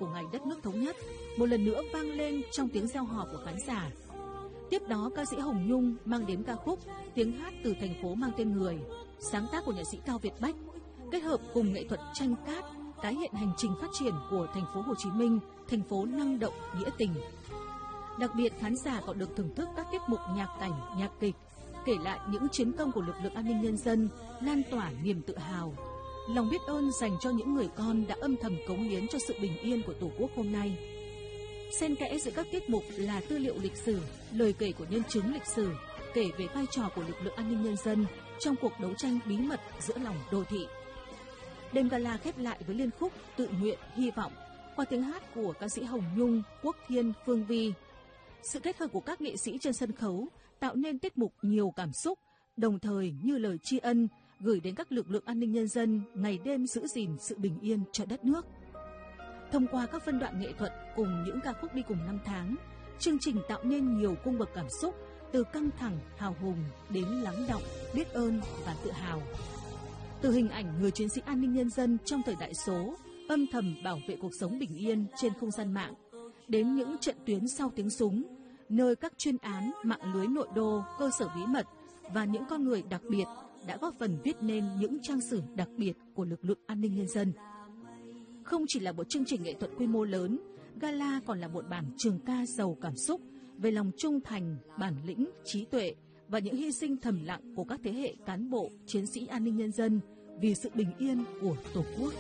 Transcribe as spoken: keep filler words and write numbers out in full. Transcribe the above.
của ngày đất nước thống nhất một lần nữa vang lên trong tiếng reo hò của khán giả. Tiếp đó, ca sĩ Hồng Nhung mang đến ca khúc Tiếng hát từ thành phố mang tên người, sáng tác của nhạc sĩ Cao Việt Bách, kết hợp cùng nghệ thuật tranh cát, tái hiện hành trình phát triển của thành phố Hồ Chí Minh, thành phố năng động, nghĩa tình. Đặc biệt, khán giả còn được thưởng thức các tiết mục nhạc cảnh, nhạc kịch, kể lại những chiến công của lực lượng an ninh nhân dân, lan tỏa niềm tự hào, lòng biết ơn dành cho những người con đã âm thầm cống hiến cho sự bình yên của Tổ quốc hôm nay. Xen kẽ giữa các tiết mục là tư liệu lịch sử, lời kể của nhân chứng lịch sử, kể về vai trò của lực lượng an ninh nhân dân trong cuộc đấu tranh bí mật giữa lòng đô thị. Đêm gala khép lại với liên khúc Tự nguyện, hy vọng qua tiếng hát của ca sĩ Hồng Nhung, Quốc Thiên, Phương Vi. Sự kết hợp của các nghệ sĩ trên sân khấu tạo nên tiết mục nhiều cảm xúc, đồng thời như lời tri ân gửi đến các lực lượng an ninh nhân dân ngày đêm giữ gìn sự bình yên cho đất nước. Thông qua các phân đoạn nghệ thuật cùng những ca khúc đi cùng năm tháng, chương trình tạo nên nhiều cung bậc cảm xúc từ căng thẳng, hào hùng đến lắng đọng, biết ơn và tự hào. Từ hình ảnh người chiến sĩ an ninh nhân dân trong thời đại số, âm thầm bảo vệ cuộc sống bình yên trên không gian mạng, đến những trận tuyến sau tiếng súng, nơi các chuyên án, mạng lưới nội đô, cơ sở bí mật và những con người đặc biệt đã góp phần viết nên những trang sử đặc biệt của lực lượng an ninh nhân dân. Không chỉ là một chương trình nghệ thuật quy mô lớn, gala còn là một bản trường ca giàu cảm xúc về lòng trung thành, bản lĩnh, trí tuệ và những hy sinh thầm lặng của các thế hệ cán bộ, chiến sĩ an ninh nhân dân vì sự bình yên của Tổ quốc.